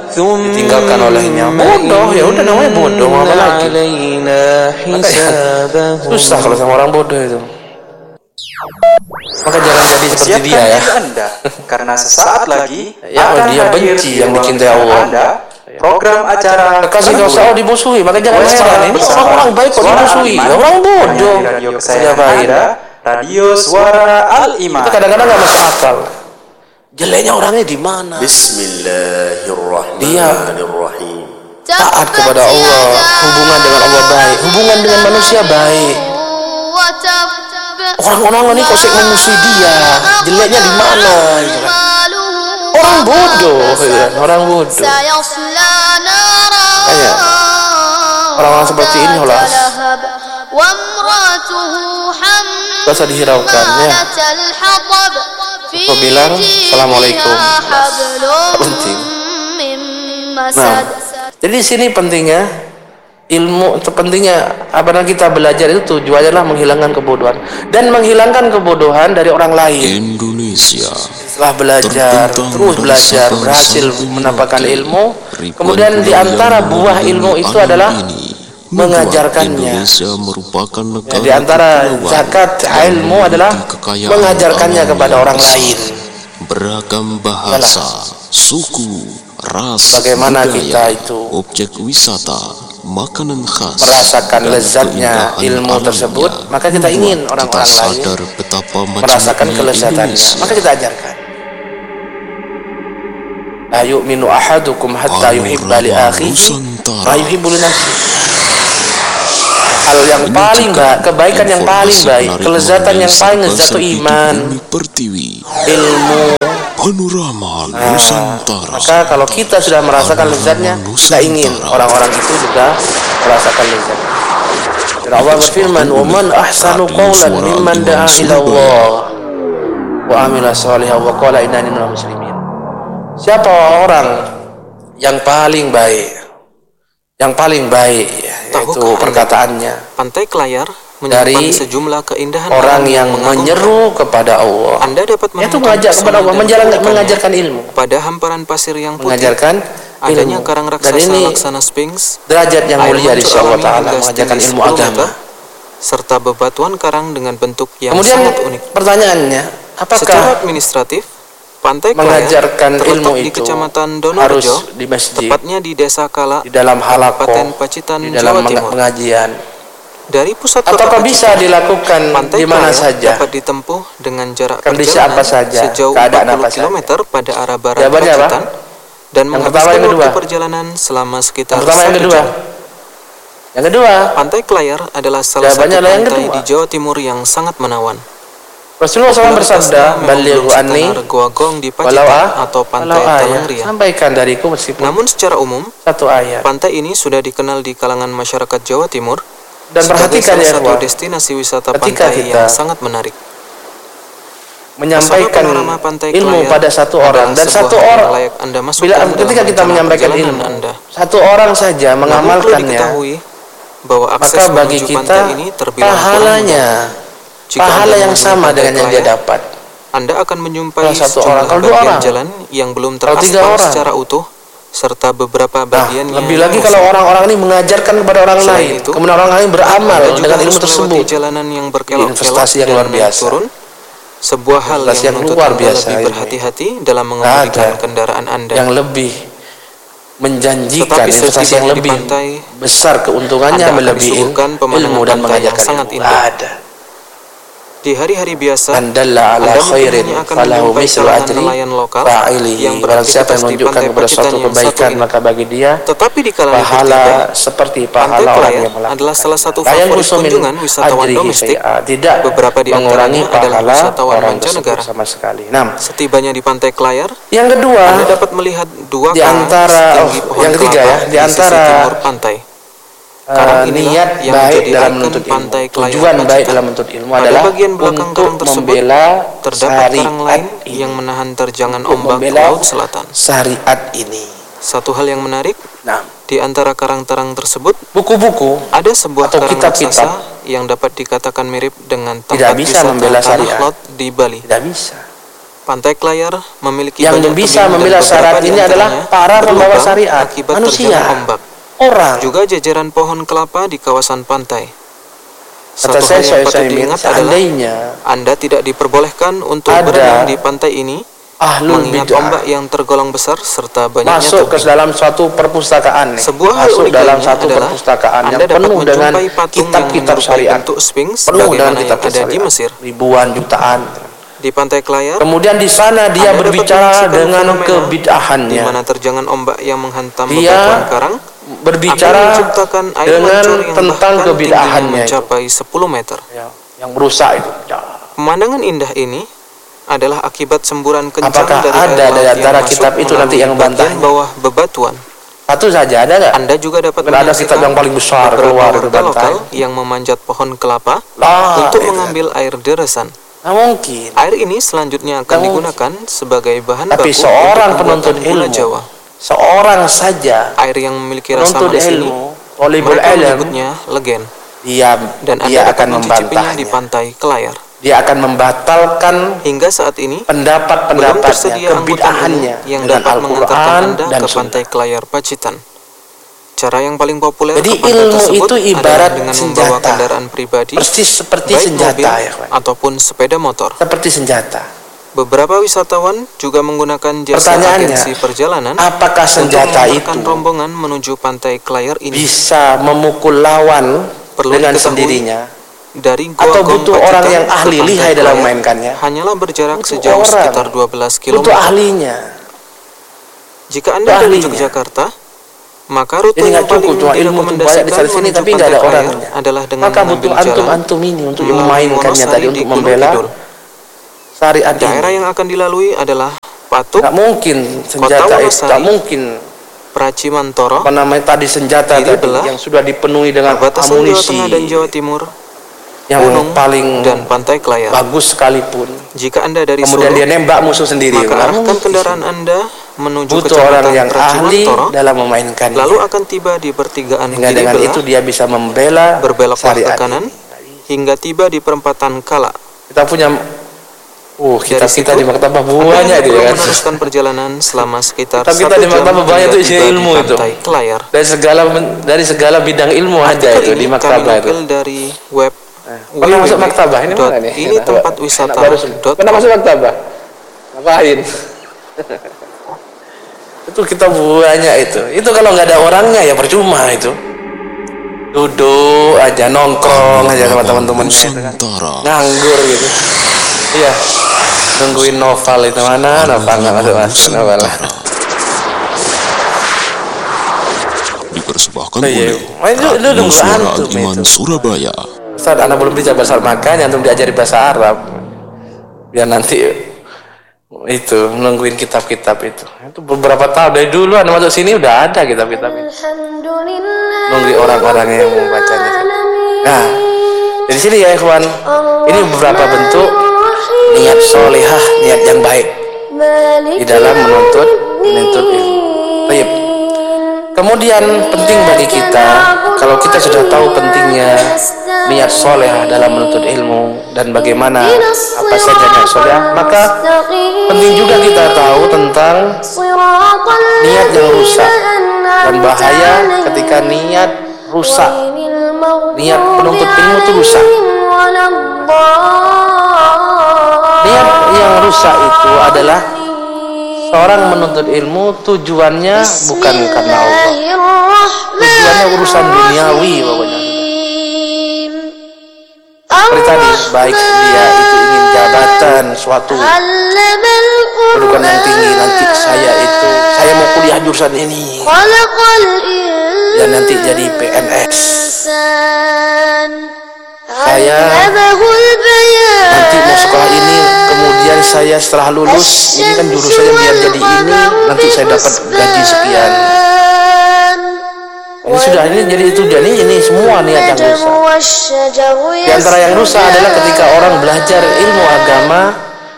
ditinggalkan olehnya. Bodoh, ya udah namanya bodoh, mau apa lagi? Susah kalau sama orang bodoh itu. Maka jangan jadi seperti dia ya. Anda, karena sesaat lagi ya dia benci yang dicintai Allah. Program acara kasih dosa dimusuhi, maka jangan heran ini orang baik kok dimusuhi, orang bodoh. Sudah baik. Radio Suara Al-Iman. Itu kadang-kadang nggak masuk akal. Jeleknya orangnya di mana? Bismillahirrahmanirrahim. Taat kepada Allah, hubungan dengan Allah baik, hubungan dengan manusia baik. Orang-orang ini kok memusuhi dia, jeleknya di mana? Orang bodoh, orang bodoh. Kayak orang-orang seperti ini olah gak usah dihiraukan ya. Aku bilang assalamualaikum. Penting. Nah, jadi di sini pentingnya ilmu, pentingnya apa yang kita belajar itu tujuannya adalah menghilangkan kebodohan dan menghilangkan kebodohan dari orang lain. Indonesia setelah belajar, terus belajar, berhasil mendapatkan ilmu, kemudian di antara buah ilmu itu adalah mengajarkannya. Ya, di antara zakat ilmu adalah mengajarkannya kepada orang lain. Beragam bahasa, suku, ras, bagaimana kita itu objek wisata, makanan khas, merasakan lezatnya ilmu tersebut, maka kita ingin orang-orang lain merasakan kelezatannya, maka kita ajarkan. La yu'minu ahadukum hatta yuhibba li akhihi ma yuhibbu li nafsihi. Hal yang paling baik, kebaikan yang paling baik, kelezatan yang paling lezat itu iman, ilmu, panorama Nusantara. Maka kalau kita sudah merasakan lezatnya, kita ingin orang-orang itu juga merasakan lezatnya. Dan Allah berfirman, "Wa man ahsanu qawlan mimman da'a ila Allah wa amila shalihan wa qala innani minal muslimin." Siapa orang yang paling baik? Yang paling baik yaitu perkataannya Pantai Klayar dari sejumlah keindahan orang yang menyeru kepada Allah. Anda dapat itu mengajak kepada Allah, mengajarkan ilmu. Pada hamparan pasir yang putih, mengajarkan adanya ilmu. karang Dan raksasa ini laksana Sphinx, derajat yang mulia di sisi Allah Ta'ala, mengajarkan ilmu agama. Serta bebatuan karang dengan bentuk yang Kemudian sangat unik. Pertanyaannya, apakah secara administratif Pantai mengajarkan Klayar ilmu di itu Kecamatan harus Donorejo, di masjid, tepatnya di Desa Kala, di dalam halakoh, Kabupaten Pacitan, di dalam Jawa Timur. pengajian? Dari pusat kota Apakah bisa Pacitan, dilakukan Pantai di mana Klayar saja? dapat ditempuh dengan jarak Kondisi perjalanan apa saja? sejauh Keadaan 40 apa km pada arah barat Jawabannya apa? Pacitan dan Yang menghabiskan pertama, yang waktu kedua. perjalanan selama sekitar Yang pertama, yang 1 kedua. jam. Yang kedua, Pantai Klayar adalah salah satu Jawabannya adalah yang pantai kedua. di Jawa Timur yang sangat menawan. Rasulullah SAW bersabda, "Balighu anni Goagong di walau Pacitan atau Pantai Talangria." Sampaikan dariku meskipun Namun secara umum, satu ayat. pantai ini sudah dikenal di kalangan masyarakat Jawa Timur Dan sebagai perhatikan salah ya, satu Wah, destinasi wisata ketika pantai kita yang sangat menarik. menyampaikan Panorama Pantai ilmu Klayar pada satu orang dan adalah satu sebuah orang yang layak Anda masukkan bila dalam ketika kita rencana menyampaikan perjalanan ilmu Anda. satu orang saja Namun perlu mengamalkannya, diketahui bahwa akses maka bagi menuju kita pantai ini terbilang kurang pahalanya mudah. Jika pahala Anda yang menemui sama Pantai dengan yang dia Klayar, dapat. Anda akan menyumpai Kalau satu orang, sejumlah kalau dua bagian orang, jalan yang belum kalau tiga teraspal orang. secara utuh serta beberapa bagiannya Lebih lagi yang kalau kosong. orang-orang ini mengajarkan kepada orang Selain lain, itu, kemudian orang lain beramal Anda juga dengan harus ilmu tersebut. melewati jalanan yang berkelok-kelok Investasi yang dan luar naik biasa. turun, sebuah hal Investasi yang yang menuntut luar Anda biasa lebih ini. berhati-hati dalam mengemudikan Ada kendaraan Anda. yang lebih menjanjikan, Tetapi investasi yang setibanya di lebih pantai, besar keuntungannya Anda akan melebihi disuguhkan pemandangan ilmu dan pantai yang mengajarkan sangat ilmu. indah. Ada. Di hari-hari biasa, Man dalla ala Anda mungkin khairin hanya akan falahu menjumpai mislu kalangan ajri nelayan lokal fa'ilihi. yang Barang siapa yang beraktivitas di menunjukkan pantai kepada Pacitan suatu yang satu kebaikan, ini. maka bagi dia Tetapi di kalangan pahala ketiga, seperti Pantai pahala orang Klayar yang melakukan. adalah salah satu La favorit yanqusu min kunjungan wisatawan ajrihi domestik. syai'a. Tidak Beberapa di mengurangi antaranya adalah pahala wisatawan orang tersebut mancanegara. sama sekali. Nah, Setibanya di Pantai Klayar, yang kedua, Anda dapat melihat dua di karang antara setinggi pohon yang ketiga kelapa ya, di di antara sisi timur pantai. Karang inilah niat yang baik menjadi dalam ikon menuntut ilmu. Pantai Klayar Tujuan baik Pacitan. dalam menuntut ilmu Pada adalah bagian belakang untuk karang tersebut membela terdapat karang lain syariat ini. yang menahan terjangan Untuk ombak membela laut selatan. syariat ini. Satu hal yang menarik, Nah, di antara karang-karang tersebut buku-buku ada sebuah atau karang kitab-kitab raksasa yang dapat dikatakan mirip dengan tidak tempat bisa wisata membela tanah syariat. lot di Bali. Tidak bisa. Pantai Klayar memiliki Yang banyak bisa tebing dan membela beberapa syarat di ini adalah antaranya para pembawa berlubang syariat, akibat manusia, terjangan ombak. orang. Juga jajaran pohon kelapa di kawasan pantai. Kata Satu saya, hal yang Syekh patut Utsaimin, diingat adalah seandainya Anda tidak diperbolehkan untuk ada berenang di pantai ini, ahlul mengingat bid'ah ombak yang tergolong besar serta banyaknya masuk ke tebing. dalam suatu perpustakaan nih. Sebuah hal Masuk unik dalam lainnya satu adalah perpustakaan yang Anda dapat penuh dengan menjumpai patung yang kitab-kitab menyerupai syariat, bentuk Sphinx penuh dengan sebagaimana yang kitab-kitab ada di syariat, Mesir. ribuan jutaan. Di Pantai Klayar, Kemudian di sana dia Anda dapat berbicara menyaksikan dengan fenomena di kebid'ahannya. mana terjangan ombak yang menghantam Dia bebatuan karang berbicara akan menciptakan air dengan mancur yang tentang bahkan tingginya kebid'ahannya itu. mencapai 10 meter. Ya, yang merusak itu. Ya. Pemandangan indah ini adalah akibat semburan kencang Apakah dari ada air laut dari yang antara masuk kitab itu nanti melalui yang bagian membantahnya? bawah bebatuan. Satu saja ada nggak? Anda juga dapat Mungkin ada kitab yang paling besar beberapa keluar itu warga lokal bantai. yang memanjat pohon kelapa itu. untuk mengambil air deresan. Nah, mungkin. Air ini selanjutnya akan Nggak digunakan sebagai bahan Tapi baku seorang untuk penuntut pembuatan gula ilmu, Jawa. seorang saja Air yang memiliki rasa penuntut manis ini, ilmu, talibul mereka ilm, menyebutnya legen, dia dan dia Anda dapat akan mencicipinya membantahnya. di Pantai Klayar. Dia akan membatalkan Hingga saat ini, belum pendapat-pendapatnya, tersedia angkutan kebid'ahannya umum yang dengan dapat mengantarkan Al-Quran Anda dan ke Sunnah. Pantai Klayar Pacitan. Cara yang paling populer Jadi ke pantai ilmu tersebut itu adalah ibarat dengan membawa senjata. kendaraan pribadi, Persis seperti baik senjata mobil ya, kawan. ataupun sepeda motor. Seperti senjata. Beberapa wisatawan juga menggunakan jasa Pertanyaannya, agensi perjalanan apakah senjata untuk mengantarkan itu rombongan menuju Pantai Klayar ini. bisa memukul lawan Perlu dengan diketahui, sendirinya? Dari Atau Gua Gong butuh orang Pacitan yang ke ahli Pantai lihai dalam Klayar memainkannya? hanyalah berjarak Butuh sejauh orang. sekitar 12 km. Butuh ahlinya. Jika Anda Butuh dari ahlinya. Yogyakarta, maka rute Jadi yang nggak cukup paling cuma ilmu itu banyak di sana sini menuju tapi nggak ada Pantai Klayar orangnya. adalah dengan Maka butuh mengambil jalan antum ini untuk melalui memainkannya Wonosari tadi, di untuk Gunung membela Kidul. syariat Daerah ini. yang akan dilalui adalah Patuk, Nggak mungkin senjata itu, Wonosari, nggak mungkin Praci Mantoro, apa namanya tadi senjata Giri tadi Belah, yang sudah dipenuhi dengan perbatasan Jawa amunisi Tengah dan Jawa Timur, yang Gunung, paling dan Pantai Klayar. bagus sekalipun. Jika Anda dari Kemudian Solo, dia nembak musuh sendiri. maka Nggak arahkan mungkin. kendaraan Anda menuju Butuh orang Kecamatan yang Praci ahli Mantoro, dalam memainkannya. lalu akan tiba di pertigaan Sehingga Giri dengan Belah, itu dia bisa membela berbeloklah ke syariat kanan ini. hingga tiba di perempatan Kala. Kita punya kita Dari di situ, maktabah Anda banyak hanya itu perlu kan. meneruskan perjalanan selama sekitar Kita 1 di jam maktabah banyak hingga itu isinya tiba di ilmu itu. Pantai Klayar. Dari segala bidang ilmu ada Artikel itu ini di kami maktabah itu. nukil dari web Pernah masuk maktabah ini mana nih? ini tempat wisata. Anak baru semua. Pernah masuk maktabah? Ngapain? Itu kita banyak itu. Itu kalau nggak ada orangnya ya percuma itu. Duduk aja nongkrong aja sama teman-temannya itu kan. Nusantara. Nganggur gitu. Iya. Nungguin novel itu mana? Novel nggak masuk novel. Dipersembahkan Iya. oleh Itu Radio nunggu Suara antum Al-Iman itu. Surabaya. Ustaz, anak belum bisa bahasa Arab, makanya antum diajari bahasa Arab. Biar nanti itu nungguin kitab-kitab itu. Itu beberapa tahun dari dulu anak masuk sini udah ada kitab-kitab itu. Nunggu orang-orang yang membacanya. Nah, dari sini ya ikhwan, ini beberapa bentuk niat solehah, niat yang baik di dalam menuntut ilmu. Baik. Kemudian penting bagi kita, kalau kita sudah tahu pentingnya niat soleh dalam menuntut ilmu dan bagaimana apa saja niat soleh, maka penting juga kita tahu tentang niat yang rusak dan bahaya ketika niat rusak. Niat penuntut ilmu itu rusak. Niat yang rusak itu adalah seorang menuntut ilmu tujuannya bukan karena Allah. Tujuannya urusan duniawi pokoknya. Seperti tadi, baik dia itu ingin jabatan, suatu kedudukan yang tinggi, nanti saya mau kuliah jurusan ini dan nanti jadi PNS. Saya nanti mau sekolah ini, kemudian saya setelah lulus ini kan jurusannya biar jadi ini, nanti saya dapat gaji sekian. Ini sudah, ini jadi tujuan ini semua niat yang rusak. Di antara yang rusak adalah ketika orang belajar ilmu agama